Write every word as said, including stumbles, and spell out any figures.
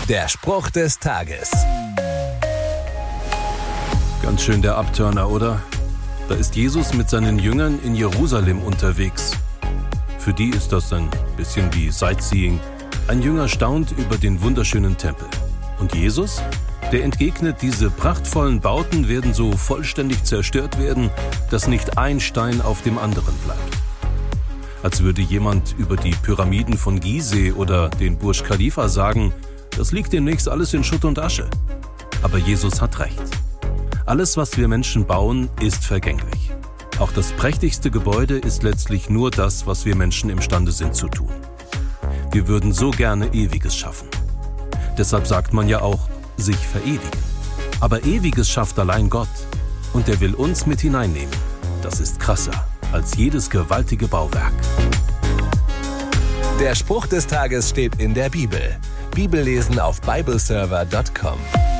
Der Spruch des Tages. Ganz schön der Abturner, oder? Da ist Jesus mit seinen Jüngern in Jerusalem unterwegs. Für die ist das ein bisschen wie Sightseeing. Ein Jünger staunt über den wunderschönen Tempel. Und Jesus? Der entgegnet, diese prachtvollen Bauten werden so vollständig zerstört werden, dass nicht ein Stein auf dem anderen bleibt. Als würde jemand über die Pyramiden von Gizeh oder den Burj Khalifa sagen, das liegt demnächst alles in Schutt und Asche. Aber Jesus hat recht. Alles, was wir Menschen bauen, ist vergänglich. Auch das prächtigste Gebäude ist letztlich nur das, was wir Menschen imstande sind zu tun. Wir würden so gerne Ewiges schaffen. Deshalb sagt man ja auch, sich verewigen. Aber Ewiges schafft allein Gott. Und er will uns mit hineinnehmen. Das ist krasser als jedes gewaltige Bauwerk. Der Spruch des Tages steht in der Bibel. Bibellesen auf bibleserver punkt com.